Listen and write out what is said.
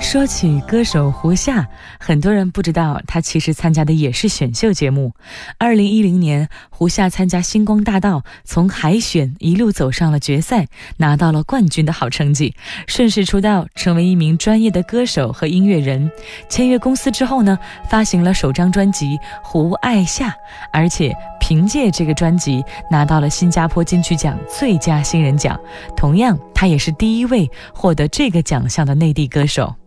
说起歌手胡夏，很多人不知道他其实参加的也是选秀节目。2010年，胡夏参加星光大道，从海选一路走上了决赛，拿到了冠军的好成绩，顺势出道，成为一名专业的歌手和音乐人。签约公司之后呢，发行了首张专辑《胡爱夏》，而且凭借这个专辑拿到了新加坡金曲奖最佳新人奖。同样，他也是第一位获得这个奖项的内地歌手。